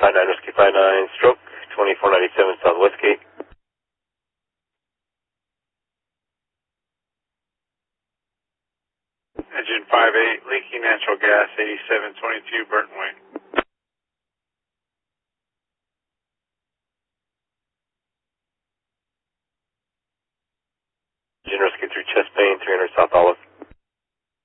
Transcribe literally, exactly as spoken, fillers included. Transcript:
five nine Whiskey five nine, stroke, twenty-four ninety-seven Southwest Gate. Engine five eight, leaking natural gas, eighty-seven twenty-two Burton Way.